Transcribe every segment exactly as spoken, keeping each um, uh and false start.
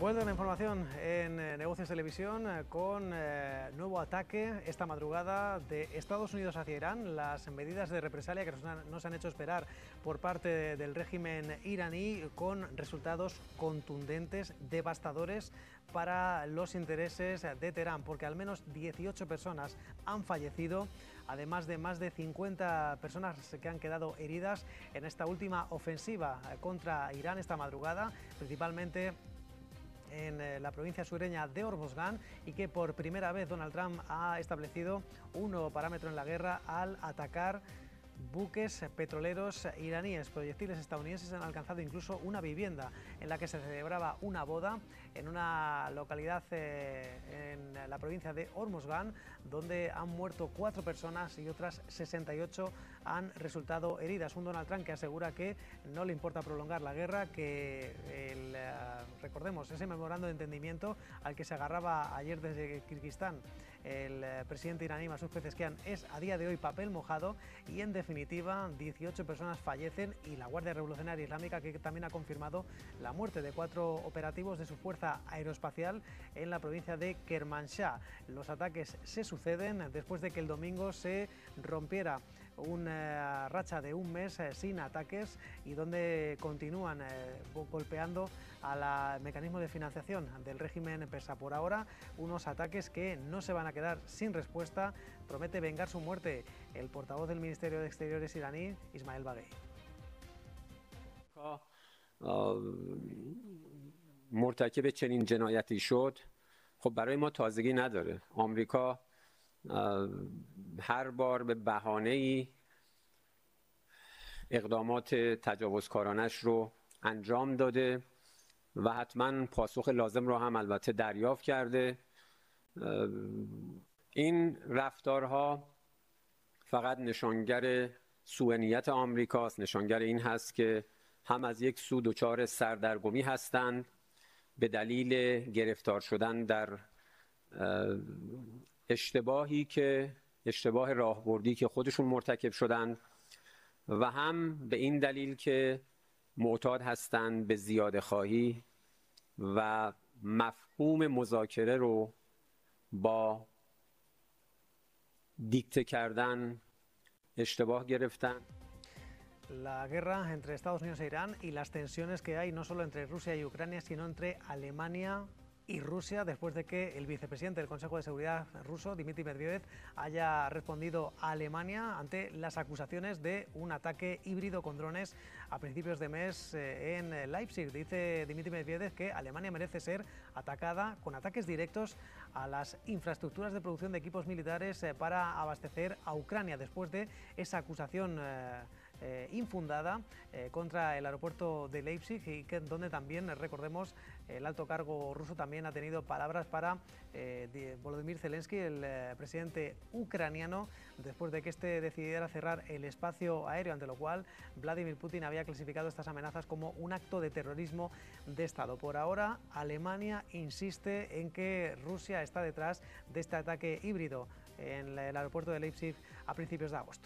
Vuelve la información en eh, Negocios Televisión eh, con eh, nuevo ataque esta madrugada de Estados Unidos hacia Irán. Las medidas de represalia que nos han, nos han hecho esperar por parte de, del régimen iraní, con resultados contundentes, devastadores para los intereses de Teherán, porque al menos dieciocho personas han fallecido, además de más de cincuenta personas que han quedado heridas en esta última ofensiva contra Irán esta madrugada, principalmente en la provincia sureña de Hormozgán, y que por primera vez Donald Trump ha establecido un nuevo parámetro en la guerra al atacar buques petroleros iraníes. Proyectiles estadounidenses han alcanzado incluso una vivienda en la que se celebraba una boda en una localidad eh, en la provincia de Hormozgán, donde han muerto cuatro personas y otras sesenta y ocho han resultado heridas. Un Donald Trump que asegura que no le importa prolongar la guerra, que el, eh, recordemos ese memorando de entendimiento al que se agarraba ayer desde Kirguistán el eh, presidente iraní Masoud Pezeshkian es a día de hoy papel mojado, y en definitiva dieciocho personas fallecen, y la Guardia Revolucionaria Islámica, que también ha confirmado la muerte de cuatro operativos de su fuerza aeroespacial en la provincia de Kermanshah. Los ataques se suceden después de que el domingo se rompiera una racha de un mes eh, sin ataques, y donde continúan eh, golpeando al mecanismo de financiación del régimen persa. Por ahora, unos ataques que no se van a quedar sin respuesta. Promete vengar su muerte el portavoz del Ministerio de Exteriores iraní, Ismail Baghei. مرتکب چنین جنایتی شد، خب برای ما تازگی نداره. آمریکا هر بار به بهانه‌ای اقدامات تجاوزکارانش رو انجام داده و حتما پاسخ لازم رو هم البته دریافت کرده. این رفتارها فقط نشانگر سوء نیت آمریکاست، نشانگر این هست که هم از یک سو دچار سردرگمی هستند به دلیل گرفتار شدن در اشتباهی که اشتباه راهبردی که خودشون مرتکب شدند، و هم به این دلیل که معتاد هستند به زیاده خواهی و مفهوم مذاکره رو با دیکته کردن اشتباه گرفتن. La guerra entre Estados Unidos e Irán y las tensiones que hay no solo entre Rusia y Ucrania, sino entre Alemania y Rusia, después de que el vicepresidente del Consejo de Seguridad ruso, Dmitry Medvedev, haya respondido a Alemania ante las acusaciones de un ataque híbrido con drones a principios de mes eh, en Leipzig. Dice Dmitry Medvedev que Alemania merece ser atacada con ataques directos a las infraestructuras de producción de equipos militares eh, para abastecer a Ucrania, después de esa acusación eh, Eh, infundada eh, contra el aeropuerto de Leipzig, y que, donde también, eh, recordemos, el alto cargo ruso también ha tenido palabras para eh, de Volodymyr Zelensky, el eh, presidente ucraniano, después de que este decidiera cerrar el espacio aéreo, ante lo cual Vladimir Putin había clasificado estas amenazas como un acto de terrorismo de Estado. Por ahora, Alemania insiste en que Rusia está detrás de este ataque híbrido en el aeropuerto de Leipzig a principios de agosto.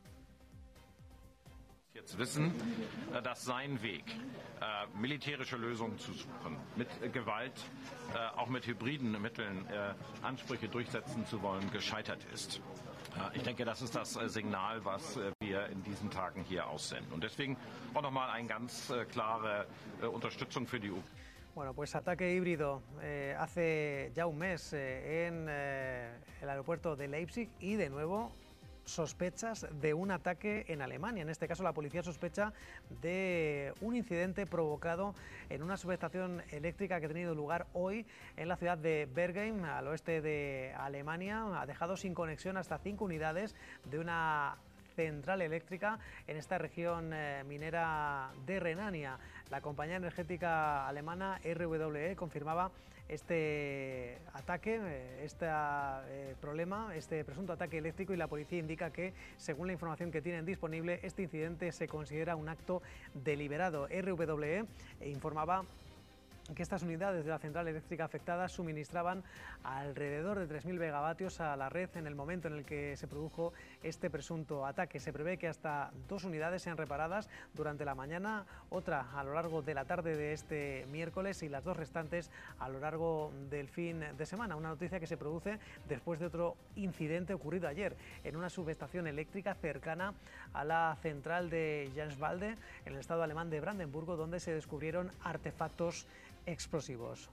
Jetzt wissen, dass sein Weg, äh, militärische Lösungen zu suchen, mit äh, Gewalt, äh, auch mit hybriden Mitteln äh, Ansprüche durchsetzen zu wollen, gescheitert ist. Äh, ich denke, das ist das äh, Signal, was äh, wir in diesen Tagen hier aussenden. Und deswegen auch nochmal eine ganz äh, klare äh, Unterstützung für die Ukraine. Bueno, pues ataque híbrido eh, hace ya un mes eh, en eh, el aeropuerto de Leipzig, y de nuevo sospechas de un ataque en Alemania. En este caso, la policía sospecha de un incidente provocado en una subestación eléctrica que ha tenido lugar hoy en la ciudad de Bergheim, al oeste de Alemania. Ha dejado sin conexión hasta cinco unidades de una central eléctrica en esta región eh, minera de Renania. La compañía energética alemana R W E confirmaba este ataque, eh, este eh, problema, este presunto ataque eléctrico, y la policía indica que, según la información que tienen disponible, este incidente se considera un acto deliberado. R W E informaba que estas unidades de la central eléctrica afectada suministraban alrededor de tres mil megavatios a la red en el momento en el que se produjo este presunto ataque. Se prevé que hasta dos unidades sean reparadas durante la mañana, otra a lo largo de la tarde de este miércoles y las dos restantes a lo largo del fin de semana. Una noticia que se produce después de otro incidente ocurrido ayer en una subestación eléctrica cercana a la central de Jenswalde, en el estado alemán de Brandenburgo, donde se descubrieron artefactos explosivos.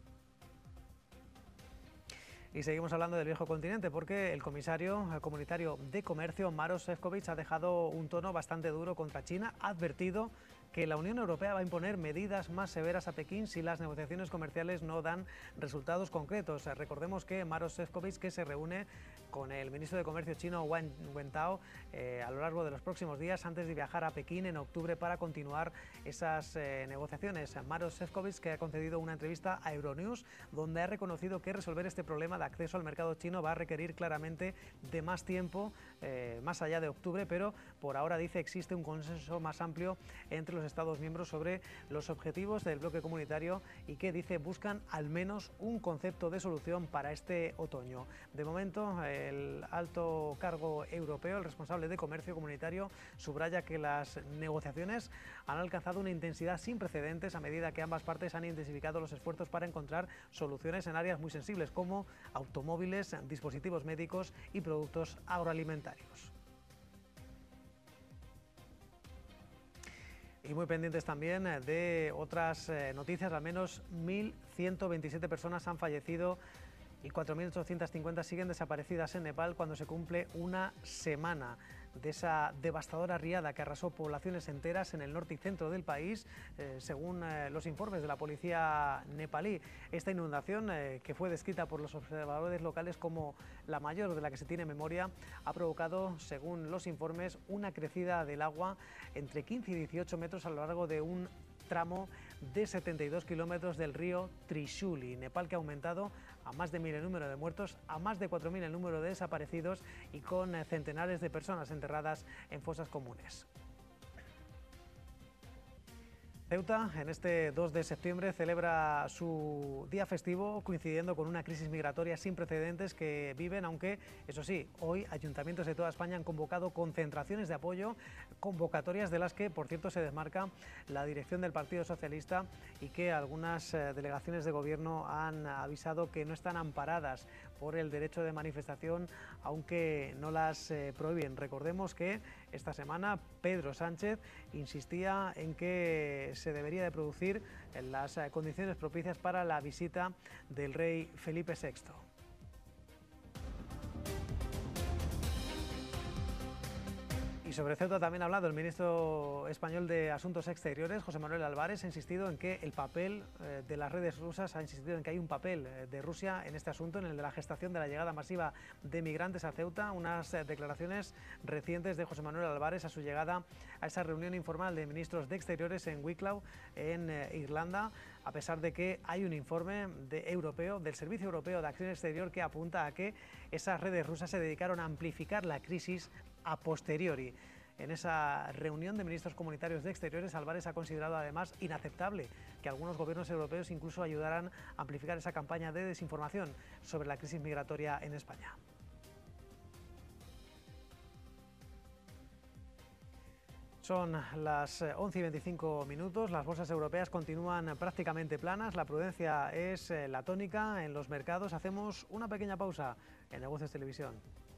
Y seguimos hablando del viejo continente porque el comisario comunitario de comercio, Maroš Šefčovič, ha dejado un tono bastante duro contra China, ha advertido que la Unión Europea va a imponer medidas más severas a Pekín si las negociaciones comerciales no dan resultados concretos. Recordemos que Maroš Šefčovič, que se reúne con el ministro de Comercio chino Wang Wentao eh, a lo largo de los próximos días antes de viajar a Pekín en octubre para continuar esas eh, negociaciones. Maroš Šefčovič, que ha concedido una entrevista a Euronews donde ha reconocido que resolver este problema de acceso al mercado chino va a requerir claramente de más tiempo, eh, más allá de octubre, pero por ahora dice existe un consenso más amplio entre los Estados miembros sobre los objetivos del bloque comunitario y que dice buscan al menos un concepto de solución para este otoño. De momento, el alto cargo europeo, el responsable de comercio comunitario, subraya que las negociaciones han alcanzado una intensidad sin precedentes a medida que ambas partes han intensificado los esfuerzos para encontrar soluciones en áreas muy sensibles como automóviles, dispositivos médicos y productos agroalimentarios. Y muy pendientes también de otras noticias, al menos mil ciento veintisiete personas han fallecido y cuatro mil ochocientos cincuenta siguen desaparecidas en Nepal cuando se cumple una semana de esa devastadora riada que arrasó poblaciones enteras en el norte y centro del país, eh, según eh, los informes de la policía nepalí. Esta inundación, eh, que fue descrita por los observadores locales como la mayor de la que se tiene memoria, ha provocado, según los informes, una crecida del agua entre quince y dieciocho metros a lo largo de un tramo de setenta y dos kilómetros del río Trishuli. Nepal, que ha aumentado a más de mil el número de muertos, a más de cuatro mil el número de desaparecidos y con centenares de personas enterradas en fosas comunes. Ceuta, en este dos de septiembre, celebra su día festivo coincidiendo con una crisis migratoria sin precedentes que viven, aunque, eso sí, hoy ayuntamientos de toda España han convocado concentraciones de apoyo, convocatorias de las que, por cierto, se desmarca la dirección del Partido Socialista y que algunas eh, delegaciones de gobierno han avisado que no están amparadas por el derecho de manifestación, aunque no las eh, prohíben. Recordemos que esta semana Pedro Sánchez insistía en que se debería de producir en las eh, condiciones propicias para la visita del rey Felipe sexto. Y sobre Ceuta también ha hablado el ministro español de Asuntos Exteriores, José Manuel Álvarez. Ha insistido en que el papel eh, de las redes rusas, ha insistido en que hay un papel eh, de Rusia en este asunto, en el de la gestación de la llegada masiva de migrantes a Ceuta. Unas eh, declaraciones recientes de José Manuel Álvarez a su llegada a esa reunión informal de ministros de Exteriores en Wicklow, en eh, Irlanda, a pesar de que hay un informe de europeo, del Servicio Europeo de Acción Exterior, que apunta a que esas redes rusas se dedicaron a amplificar la crisis a posteriori. En esa reunión de ministros comunitarios de Exteriores, Álvarez ha considerado además inaceptable que algunos gobiernos europeos incluso ayudaran a amplificar esa campaña de desinformación sobre la crisis migratoria en España. Son las once y veinticinco minutos, las bolsas europeas continúan prácticamente planas, la prudencia es la tónica en los mercados. Hacemos una pequeña pausa en Negocios Televisión.